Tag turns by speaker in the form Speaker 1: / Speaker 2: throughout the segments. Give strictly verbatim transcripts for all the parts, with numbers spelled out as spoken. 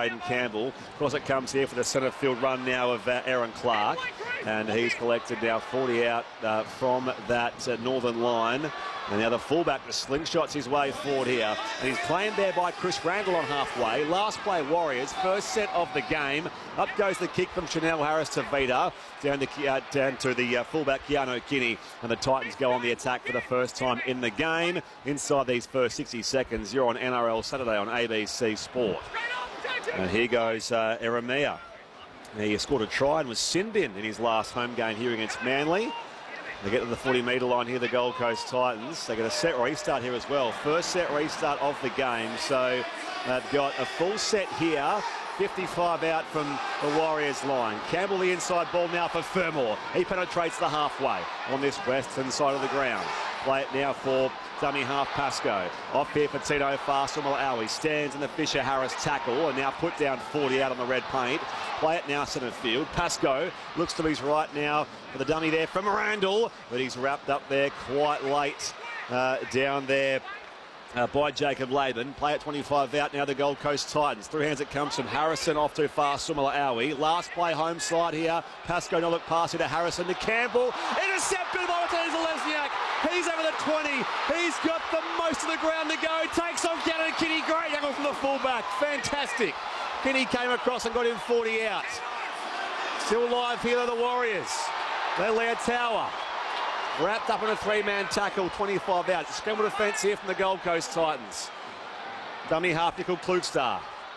Speaker 1: Caden Campbell. Of course, it comes here for the centre field run now of uh, Aaron Clark. And he's collected now forty out uh, from that uh, northern line. And now the fullback, the slingshots his way forward here. And he's playing there by Chris Randall on halfway. Last play Warriors, first set of the game. Up goes the kick from Chanel Harris to Vita. Down to, uh, down to the uh, fullback Keanu Kinney. And the Titans go on the attack for the first time in the game. Inside these first sixty seconds, you're on N R L Saturday on A B C Sport. And here goes uh, Eremia. Now he scored a try and was sinned in in his last home game here against Manly. They get to the forty metre line here, the Gold Coast Titans. They get a set restart here as well. First set restart of the game. So they've got a full set here. fifty-five out from the Warriors line. Campbell the inside ball now for Fermor. He penetrates the halfway on this western side of the ground. Play it now for dummy half Pascoe. Off here for Tino Fa'asuamaleaui. Stands in the Fisher Harris tackle and now put down forty out on the red paint. Play it now centre field. Pascoe looks to his right now for the dummy there from Randall, but he's wrapped up there quite late uh, down there Uh, by Jacob Laban. Play at twenty-five out now, the Gold Coast Titans. Through hands it comes from Harrison off to Fa'asuamaleaui. Last play home slide here. Pascoe no look pass to Harrison to Campbell. Intercepted by Zelezniak. He's over the twenty. He's got the most of the ground to go. Takes on Canada Kinney. Great angle from the fullback. Fantastic. Kinney came across and got him forty out. Still live here are the Warriors. Lelia Tower. Wrapped up in a three-man tackle, twenty-five out. Scramble defence here from the Gold Coast Titans. Dummy half nickel Klugstar.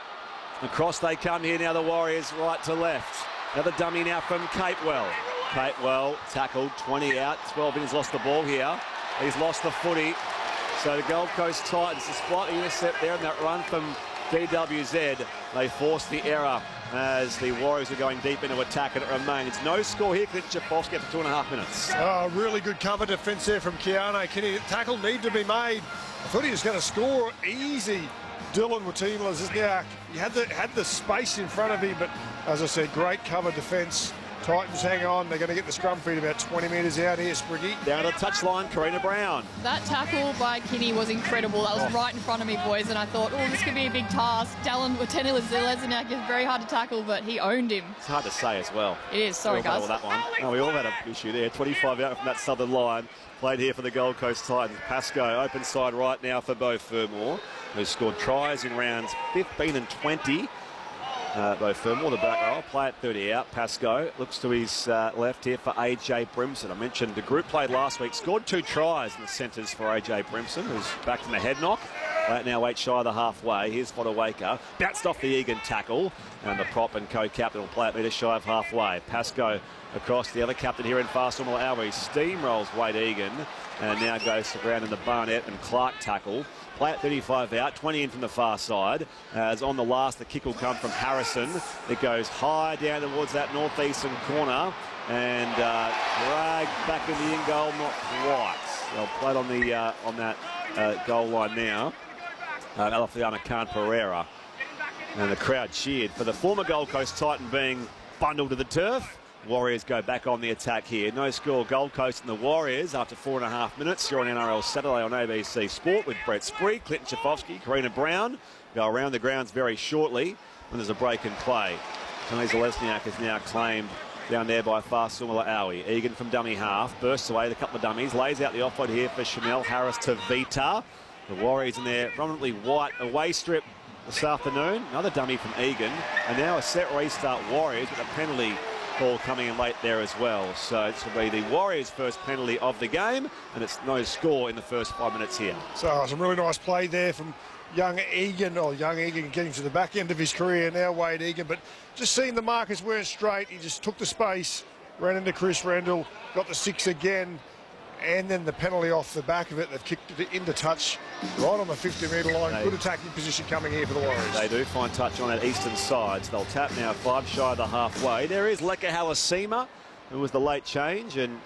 Speaker 1: Across they come here now, the Warriors right to left. Another dummy now from Capewell. Capewell tackled, twenty out. twelve innings lost the ball here. He's lost the footy. So the Gold Coast Titans, despite the intercept there and that run from D W Z, they forced the error as the Warriors are going deep into attack, and it remains no score here. Clint Schifcofske after two and a half minutes.
Speaker 2: Oh, really good cover defence there from Keanu Kinney. Tackle need to be made. I thought he was going to score easy. Dylan Watimula-Zelezniak, he had the had the space in front of him, but as I said, great cover defence. Titans hang on. They're going to get the scrum feed about twenty metres out here, Spriggy.
Speaker 1: Down to the touchline, Karina Brown.
Speaker 3: That tackle by Kinney was incredible. That was oh. right in front of me, boys, and I thought, oh, this could be a big task. Dylan Watimula-Zelezniak is very hard to tackle, but he owned him.
Speaker 1: It's hard to say as well.
Speaker 3: It is. Sorry,
Speaker 1: we all
Speaker 3: guys.
Speaker 1: That one. Oh, we all had an issue there. twenty-five out from that southern line. Played here for the Gold Coast Titans. Pascoe open side right now for Beau Fermor, who scored tries in rounds fifteen and twenty. Uh, Beau Fermor, the back row, play at thirty out. Pascoe looks to his uh, left here for A J Brimson. I mentioned the group played last week, scored two tries in the centres for A J Brimson, who's back from the head knock. Right now, eight shy of the halfway. Here's Fodawaker. Bounced off the Egan tackle, and the prop and co-captain will play at metre shy of halfway. Pascoe across the other captain here in Fa'asuamaleaui. Steamrolls Wade Egan, and now goes to ground in the Barnett and Clark tackle. Play at thirty-five out, twenty in from the far side. As on the last, the kick will come from Harrison. It goes high down towards that northeastern corner and uh, dragged back in the in goal, not quite. They'll play it on the uh, on that uh, goal line now. Uh, Alafiana Khan Pereira, and the crowd cheered for the former Gold Coast Titan being bundled to the turf. Warriors go back on the attack here. No score, Gold Coast and the Warriors after four and a half minutes. You're on N R L Saturday on A B C Sport with Brett Spree, Clinton Schifcofske, Karina Brown. Go around the grounds very shortly when there's a break in play. Tony Zelezniak is now claimed down there by Fa'asuamaleaui. Egan from dummy half, bursts away with a couple of dummies, lays out the offload here for Chanel Harris to Vita. The Warriors in their prominently white away strip this afternoon. Another dummy from Egan, and now a set restart Warriors with a penalty call coming in late there as well. So this will be the Warriors' first penalty of the game, and it's no score in the first five minutes here.
Speaker 2: So some really nice play there from young Egan, or young Egan getting to the back end of his career now, Wade Egan, but just seeing the markers weren't straight. He just took the space, ran into Chris Randall, got the six again, and then the penalty off the back of it. They've kicked it into touch right on the fifty metre line. They, Good attacking position coming here for the Warriors.
Speaker 1: They do find touch on that eastern side. So they'll tap now five shy of the halfway. There is Leka Halasima, who was the late change, and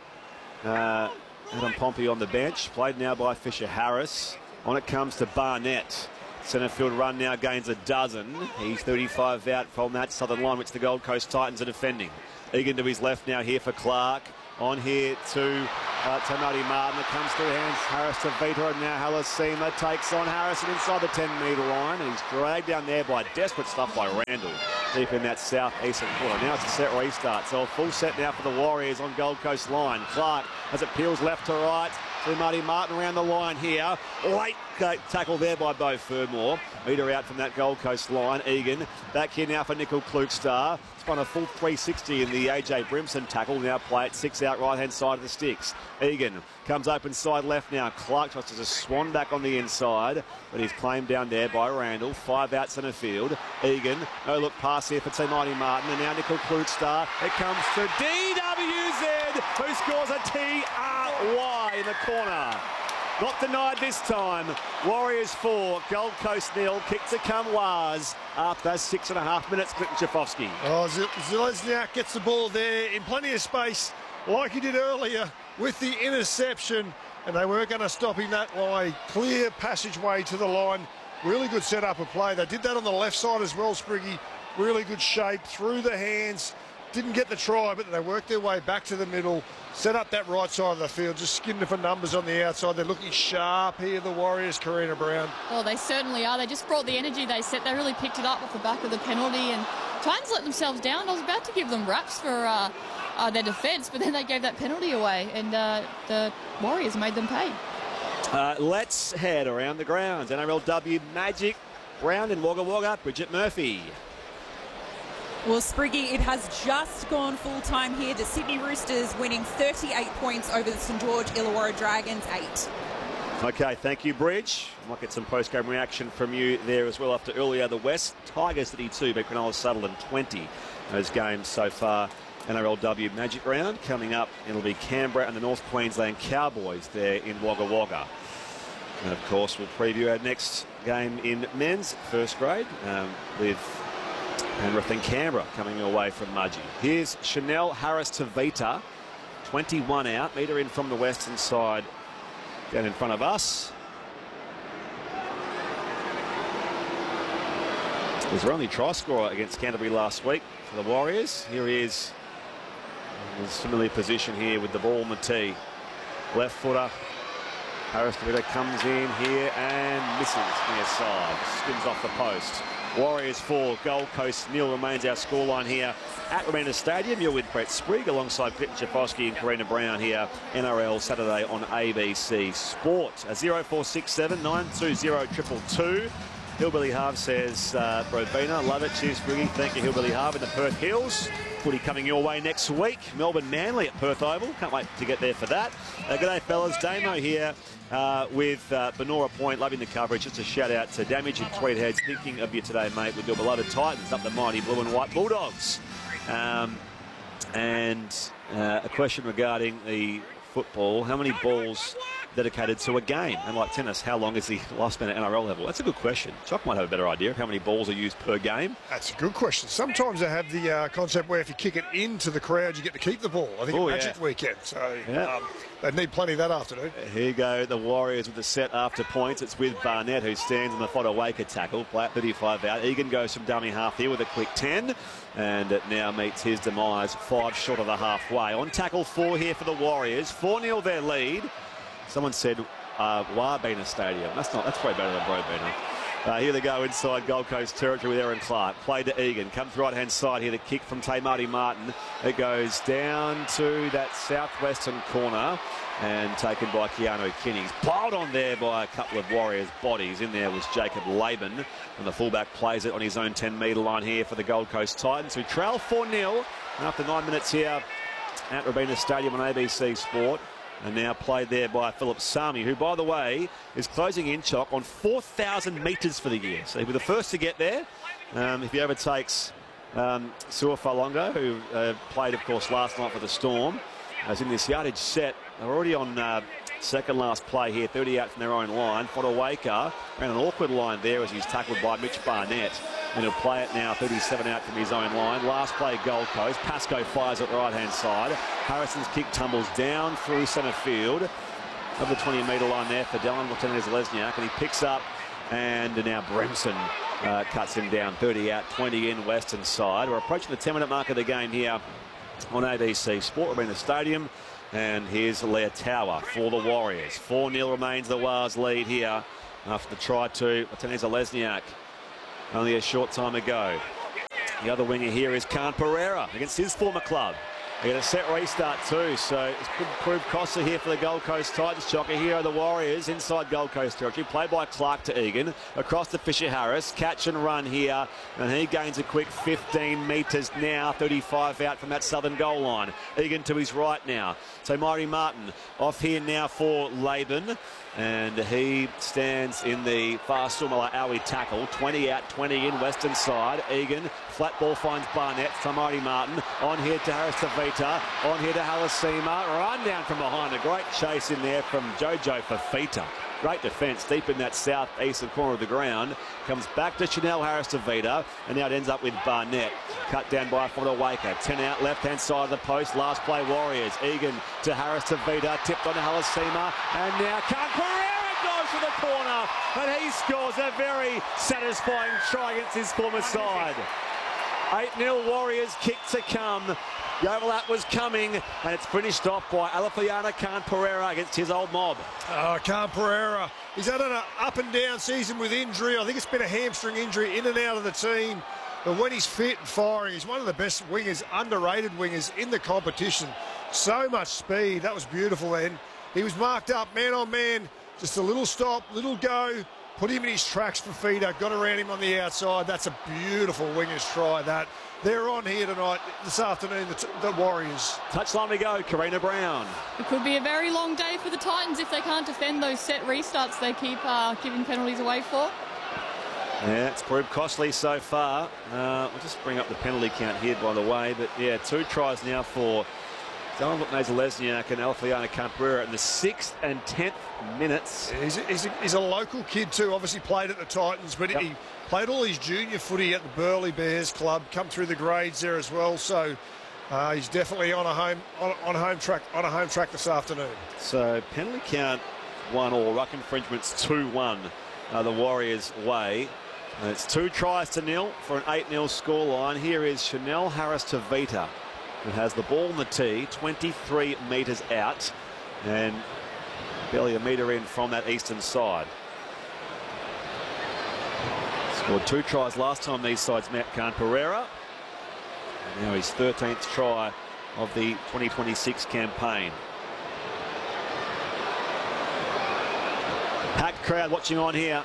Speaker 1: uh, Adam Pompey on the bench. Played now by Fisher Harris. On it comes to Barnett. Centre field run now gains a dozen. He's thirty-five out from that southern line, which the Gold Coast Titans are defending. Egan to his left now here for Clark. On here to uh, to Matty Martin. It comes through hands. Harris to Vita, and now Halasima takes on Harrison inside the ten metre line. He's dragged down there by desperate stuff by Randall, deep in that south-eastern corner. Now it's a set restart. So a full set now for the Warriors on Gold Coast line. Clark as it peels left to right. To Matty Martin around the line here. Late tackle there by Beau Fermor. Metre out from that Gold Coast line. Egan back here now for Nickel Klukstar. Spun a full three sixty in the A J Brimson tackle. Now play it six out right hand side of the sticks. Egan comes open side left now. Clark tries to just swan back on the inside, but he's claimed down there by Randall. Five out centre field. Egan, no look pass here for T Mighty Martin, and now Nickel Klukstar. It comes to D W Z, who scores a T R Y in the corner. Not denied this time. Warriors four, Gold Coast nil. Kick to come was after six and a half minutes. Clinton Schifofsky.
Speaker 2: Oh, Zelezniak gets the ball there in plenty of space, like he did earlier with the interception, and they weren't going to stop him that way. Clear passageway to the line. Really good setup of play. They did that on the left side as well, Spriggy. Really good shape through the hands. Didn't get the try, but they worked their way back to the middle, set up that right side of the field, just skinned it for numbers on the outside. They're looking sharp here, the Warriors, Karina Brown.
Speaker 3: Oh, they certainly are. They just brought the energy they set. They really picked it up off the back of the penalty, and Titans let themselves down. I was about to give them raps for uh, uh, their defence, but then they gave that penalty away, and uh, the Warriors made them pay.
Speaker 1: Uh, let's head around the grounds. N R L W Magic round in Wagga Wagga. Bridget Murphy.
Speaker 4: Well, Spriggy, it has just gone full-time here. The Sydney Roosters winning thirty-eight points over the St George Illawarra Dragons, eight.
Speaker 1: Okay, thank you, Bridge. Might get some post-game reaction from you there as well after earlier. The West Tigers thirty-two, beat Cronulla Sutherland twenty. Those games so far. N R L W Magic round coming up. It'll be Canberra and the North Queensland Cowboys there in Wagga Wagga. And of course, we'll preview our next game in men's first grade um, with Penrith and Canberra coming away from Mudgee. Here's Chanel Harris to Vita. twenty-one out. Metre in from the western side. Down in front of us. Was their only try scorer against Canterbury last week for the Warriors. Here he is in his familiar position here with the ball on the tee. Left footer. Harris to Vita comes in here and misses near side. Skins off the post. Warriors four, Gold Coast nil remains our scoreline here at Robina Stadium. You're with Brett Sprigg alongside Clinton Schifofsky and Karina Brown here. N R L Saturday on A B C Sport. zero four six seven nine two zero two two two. Hillbilly Harv says, uh, Robina, love it. Cheers, Spriggy. Thank you, Hillbilly Harv in the Perth Hills. Footy coming your way next week. Melbourne Manly at Perth Oval. Can't wait to get there for that. Uh, g'day, fellas. Damo here. Uh, with uh, Benora Point, loving the coverage. Just a shout out to Damage and Tweedheads. Thinking of you today, mate, with your beloved Titans up the mighty blue and white Bulldogs. Um, and uh, a question regarding the football. How many balls dedicated to a game? And like tennis, how long is the lifespan at N R L level? That's a good question. Chuck might have a better idea of how many balls are used per game.
Speaker 2: That's a good question. Sometimes they have the uh, concept where if you kick it into the crowd, you get to keep the ball. I think
Speaker 1: Ooh,
Speaker 2: Magic
Speaker 1: yeah.
Speaker 2: weekend. So
Speaker 1: Yeah.
Speaker 2: um, they need plenty that afternoon.
Speaker 1: Here you go, the Warriors with the set after points. It's with Barnett, who stands on the Fodawaker tackle. Flat thirty-five out. Egan goes from dummy half here with a quick ten. And it now meets his demise, five short of the halfway. On tackle four here for the Warriors. four nil their lead. Someone said uh, Wabena Stadium. That's not. That's probably better than Brobena. Uh, here they go inside Gold Coast territory with Aaron Clark. Played to Egan. Comes right-hand side here. The kick from Tay Marty Martin. It goes down to that southwestern corner and taken by Keanu Kinney. He's piled on there by a couple of Warriors' bodies. In there was Jacob Laban. And the fullback plays it on his own ten metre line here for the Gold Coast Titans, who trail four nil after nine minutes here at Robina Stadium on A B C Sport. And now played there by Philip Sami, who, by the way, is closing in Chock on four thousand metres for the year. So he'll be the first to get there. Um, if he overtakes um, Sua Falongo, who uh, played, of course, last night for the Storm, as in this yardage set, they're already on uh, second last play here, thirty out from their own line. Fodawaker ran an awkward line there as he's tackled by Mitch Barnett. And he'll play it now, thirty-seven out from his own line. Last play, Gold Coast. Pascoe fires at the right-hand side. Harrison's kick tumbles down through centre field. Over the twenty metre line there for Dylan Lieutenant-Zelezniak. And he picks up, and now Bremson uh, cuts him down. thirty out, twenty in, western side. We're approaching the ten minute mark of the game here on A B C Sport. We're in the stadium. And here's Leah Tower for the Warriors. four nil remains the Wars lead here after the try to Martinez Lesniak only a short time ago. The other winger here is Khan Pereira against his former club. They get a set restart too, so it could prove costly here for the Gold Coast Titans. Chocker here are the Warriors inside Gold Coast territory. Played by Clark to Egan. Across to Fisher Harris. Catch and run here. And he gains a quick fifteen metres now. thirty-five out from that southern goal line. Egan to his right now. So Murray Martin off here now for Laban. And he stands in the far Sumala Owie tackle. twenty out, twenty in, western side. Egan, flat ball finds Barnett. Tamari Martin on here to Harris Tavita. On here to Halasima. Run down from behind. A great chase in there from Jojo Fafita. Great defence deep in that south-eastern corner of the ground. Comes back to Chanel Harris Tavita. And now it ends up with Barnett. Cut down by Fodawaker. ten out, left-hand side of the post. Last play, Warriors. Egan to Harris Tavita. Tipped on to Halasima. And now Khan Pereira goes to the corner. And he scores a very satisfying try against his former side. eight nil Warriors, kick to come. The overlap was coming, and it's finished off by Alafiana Khan Pereira against his old mob.
Speaker 2: Oh, Khan Pereira. He's had an up and down season with injury. I think it's been a hamstring injury in and out of the team. But when he's fit and firing, he's one of the best wingers, underrated wingers in the competition. So much speed. That was beautiful then. He was marked up man on man. Just a little stop, little go. Put him in his tracks for feeder. Got around him on the outside. That's a beautiful winger's try, that. They're on here tonight, this afternoon, the, the Warriors.
Speaker 1: Touchline we go, Karina Brown.
Speaker 3: It could be a very long day for the Titans if they can't defend those set restarts they keep uh, giving penalties away for.
Speaker 1: Yeah, it's proved costly so far. Uh, we'll just bring up the penalty count here, by the way. But, yeah, two tries now for Dylan Lesniak and Alfiana Khan Pereira in the sixth and tenth minutes.
Speaker 2: He's a, he's, a, he's a local kid too, obviously played at the Titans, but yep. he played all his junior footy at the Burleigh Bears club, come through the grades there as well, so uh, he's definitely on a home on, on a home track on a home track this afternoon.
Speaker 1: So penalty count one all, ruck infringements two one uh, the Warriors' way. And it's two tries to nil for an eight nil scoreline. Here is Chanel Harris Tavita, who has the ball in the tee, twenty-three metres out, and barely a metre in from that eastern side. Scored two tries last time these sides met, Khan Pereira. And now his thirteenth try of the twenty twenty-six campaign. Packed crowd watching on here.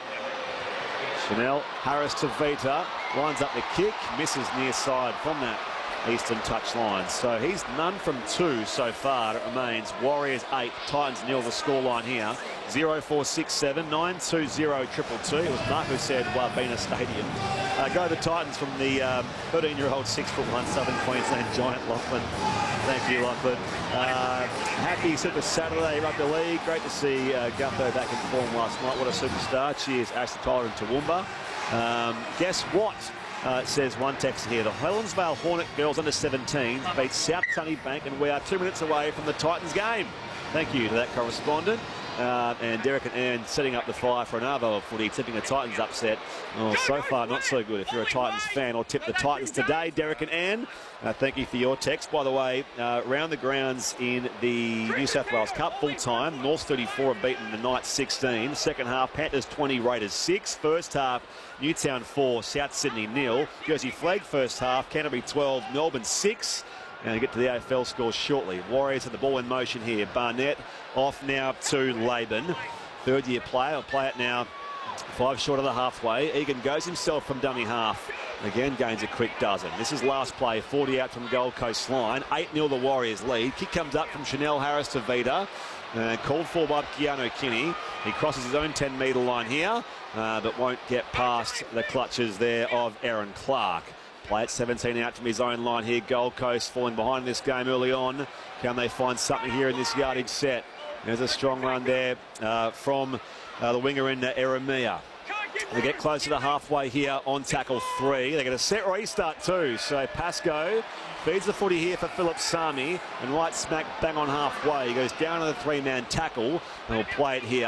Speaker 1: Chanel Harris Tavita lines up the kick, misses near side from that eastern touch line. So he's none from two so far. It remains Warriors eight, Titans nil. The scoreline here. zero four six seven nine two zero triple two. It was Mark who said Wabena Stadium. Uh, go the Titans from the thirteen-year-old six foot one Southern Queensland giant Lachlan. Thank you, Lachlan. Uh, happy Super Saturday Rugby League. Great to see uh, Gutho back in form last night. What a superstar. Cheers, Ashton Tyler and Toowoomba. Um, guess what? Uh, says one text here. The Helensvale Hornet girls under seventeen beat South Sunnybank, and we are two minutes away from the Titans game. Thank you to that correspondent. Uh, and Derek and Ann setting up the fire for another footy, tipping a Titans upset. Oh, so far not so good. If you're a Titans fan, or tip the Titans today, Derek and Ann. Uh, thank you for your text. By the way, uh, round the grounds in the New South Wales Cup full time. North thirty-four have beaten the Knights sixteen. Second half, Panthers twenty, Raiders six. First half, Newtown four, South Sydney nil. Jersey Flag first half, Canterbury twelve, Melbourne six. And we get to the A F L scores shortly. Warriors have the ball in motion here. Barnett off now to Laban. Third year player. Will play it now five short of the halfway. Egan goes himself from dummy half. Again gains a quick dozen. This is last play. forty out from Gold Coast line. eight nil the Warriors lead. Kick comes up from Chanel Harris Tavita. Uh, called for by Keanu Kinney. He crosses his own ten metre line here, uh, but won't get past the clutches there of Aaron Clark. Play at seventeen out from his own line here. Gold Coast falling behind this game early on. Can they find something here in this yardage set? There's a strong run there uh, from uh, the winger in uh, Eremia. They get close to the halfway here on tackle three. They get a set restart too. So Pascoe feeds the footy here for Philip Sami, and right smack bang on halfway. He goes down to the three-man tackle, and will play it here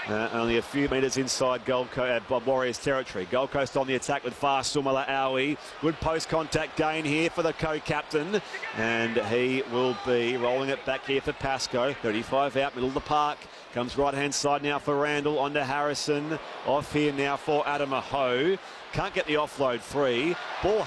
Speaker 1: Uh, only a few metres inside Gold Coast, uh, Warriors territory. Gold Coast on the attack with Faasumala Aui. Good post-contact gain here for the co-captain. And he will be rolling it back here for Pascoe. thirty-five out, middle of the park. Comes right-hand side now for Randall. On to Harrison. Off here now for Adama Ho. Can't get the offload free. Ball